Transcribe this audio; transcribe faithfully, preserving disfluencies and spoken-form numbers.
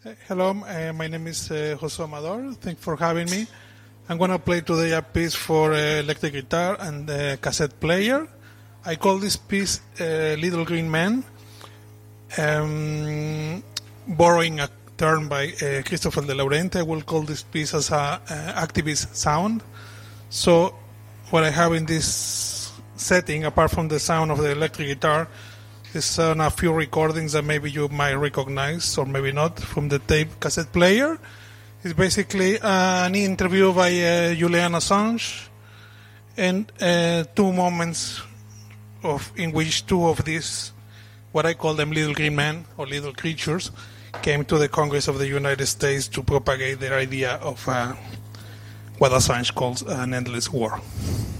Uh, Hello, uh, my name is uh, Jose Amador. Thanks for having me. I'm going to play today a piece for uh, electric guitar and uh, cassette player. I call this piece uh, Little Green Man, um, borrowing a term by uh, Christopher De Laurenti. I will call this piece as a uh, activist sound. So what I have in this setting, apart from the sound of the electric guitar, is on a few recordings that maybe you might recognize or maybe not from the tape cassette player. It's basically uh, an interview by uh, Julian Assange and uh, two moments of in which two of these, what I call them little green men or little creatures, came to the Congress of the United States to propagate their idea of uh, what Assange calls an endless war.